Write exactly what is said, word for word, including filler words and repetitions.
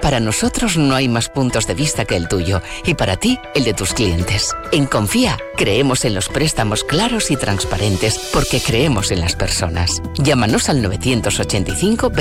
Para nosotros no hay más puntos de vista que el tuyo y para ti, el de tus clientes. En Confía, creemos en los préstamos claros y transparentes porque creemos en las personas. Llámanos al novecientos ochenta y cinco